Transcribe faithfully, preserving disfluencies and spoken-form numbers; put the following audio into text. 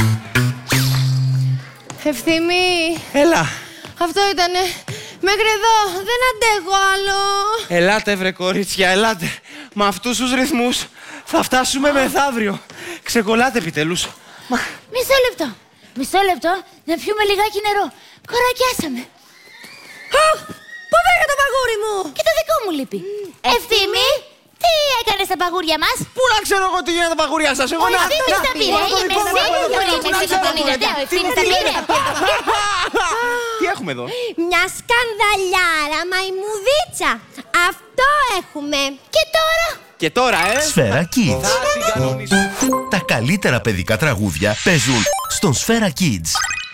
Ευθύμη. Έλα. Αυτό ήτανε. Μέχρι εδώ. Δεν αντέχω άλλο. Ελάτε βρε κορίτσια, ελάτε. Με αυτούς τους ρυθμούς θα φτάσουμε μεθαύριο. Ξεκολλάτε επιτέλους. Μα... Μισό λεπτό. Μισό λεπτό να πιούμε λιγάκι νερό. Κορακιάσαμε. Αχ! Πού πήγε το παγούρι μου? Και το δικό μου λείπει. Mm. Ευθύμη, τι έκανες στα παγούρια μας? Πού να ξέρω εγώ τι γίνεται τα παγούρια σας, εγώ να... Ο Ευθύμης τα πήρε, είμαι σίγουρη, είμαι σίγουρη. Ο Ευθύμης τα πήρε. Τι έχουμε εδώ? Μια σκανδαλιάρα μαϊμουδίτσα. Αυτό έχουμε. Και τώρα? Και τώρα, ε! Σφαίρα Kids. Θα την κανονίσω. Τα καλύτερα παιδικά τραγούδια παίζουν στον Σφαίρα Kids.